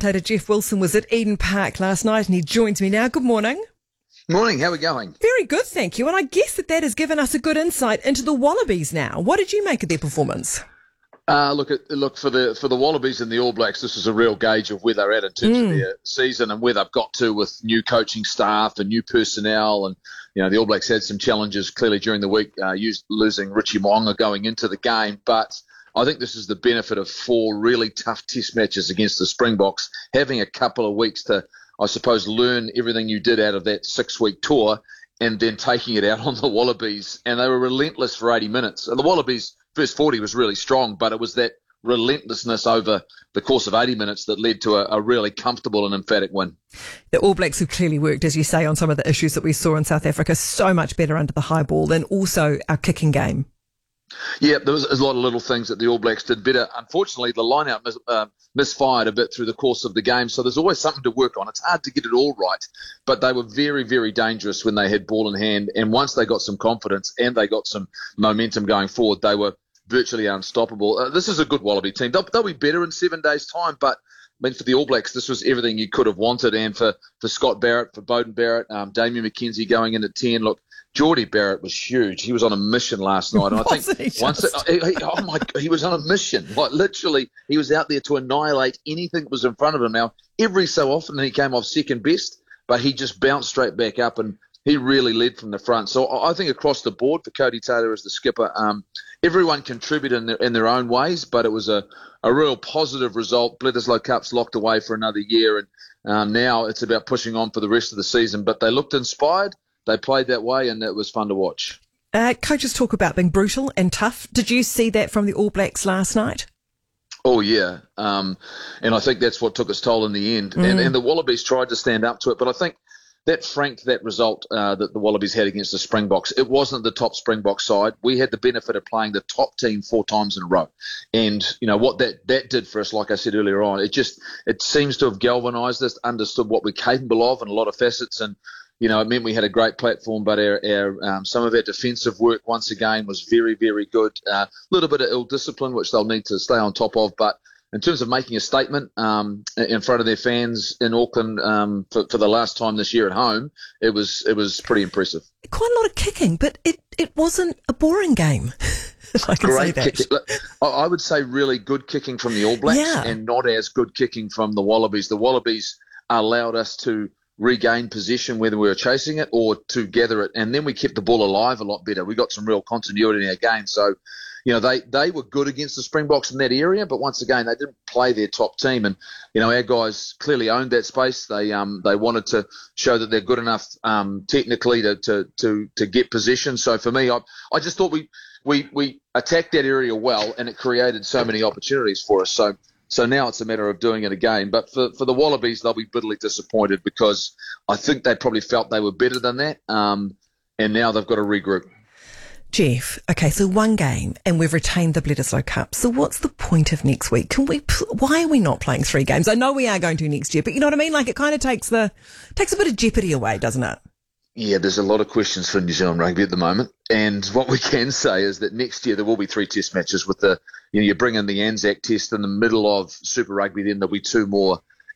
commentator Jeff Wilson was at Eden Park last night and he joins me now. Good morning. Morning, how are we going? Very good, thank you. And I guess that has given us a good insight into the Wallabies now. What did you make of their performance? Look for the Wallabies and the All Blacks. This is a real gauge of where they're at in terms of their season and where they've got to with new coaching staff and new personnel. And the All Blacks had some challenges clearly during the week, losing Richie Mo'unga going into the game. But I think this is the benefit of 4 really tough Test matches against the Springboks, having a couple of weeks to, I suppose, learn everything you did out of that 6-week tour, and then taking it out on the Wallabies. And they were relentless for 80 minutes. And the Wallabies' first 40 was really strong, but it was that relentlessness over the course of 80 minutes that led to a really comfortable and emphatic win. The All Blacks have clearly worked, as you say, on some of the issues that we saw in South Africa, so much better under the high ball, and also our kicking game. Yeah, there was a lot of little things that the All Blacks did better. Unfortunately, the line-out misfired a bit through the course of the game, so there's always something to work on. It's hard to get it all right, but they were very, very dangerous when they had ball in hand, and once they got some confidence and they got some momentum going forward, they were virtually unstoppable. This is a good Wallaby team. They'll be better in 7 days' time, but for the All Blacks, this was everything you could have wanted, and for Scott Barrett, for Beauden Barrett, Damien McKenzie going in at 10, look, Jordie Barrett was huge. He was on a mission last night. And I think he was on a mission. Like literally, he was out there to annihilate anything that was in front of him. Now, every so often he came off second best, but he just bounced straight back up and he really led from the front. So I think across the board for Cody Taylor as the skipper, everyone contributed in their own ways, but it was a real positive result. Bledisloe Cup's locked away for another year, and now it's about pushing on for the rest of the season. But they looked inspired. They played that way, and it was fun to watch. Coaches talk about being brutal and tough. Did you see that from the All Blacks last night? Oh, yeah. And I think that's what took its toll in the end. And the Wallabies tried to stand up to it, but I think that franked that result that the Wallabies had against the Springboks. It wasn't the top Springbok side. We had the benefit of playing the top team 4 times in a row. And, what that did for us, like I said earlier on, it seems to have galvanised us, understood what we're capable of in a lot of facets, and it meant we had a great platform, but our some of our defensive work, once again, was very, very good. A little bit of ill discipline, which they'll need to stay on top of. But in terms of making a statement in front of their fans in Auckland for the last time this year at home, it was pretty impressive. Quite a lot of kicking, but it wasn't a boring game. I can say that. I would say really good kicking from the All Blacks and not as good kicking from the Wallabies. The Wallabies allowed us to regain possession whether we were chasing it or to gather it, and then we kept the ball alive a lot better. We got some real continuity in our game. So, they were good against the Springboks in that area, but once again, they didn't play their top team, and our guys clearly owned that space. They wanted to show that they're good enough technically to get possession. So for me, I just thought we attacked that area well, and it created so many opportunities for us. So now it's a matter of doing it again. But for the Wallabies, they'll be bitterly disappointed because I think they probably felt they were better than that, and now they've got to regroup. Jeff, okay, so one game and we've retained the Bledisloe Cup. So what's the point of next week? Why are we not playing 3 games? I know we are going to next year, but you know what I mean? Like it kind of takes a bit of jeopardy away, doesn't it? Yeah, there's a lot of questions for New Zealand rugby at the moment. And what we can say is that next year there will be 3 Test matches with you bring in the Anzac Test in the middle of Super Rugby, then there'll be 2 more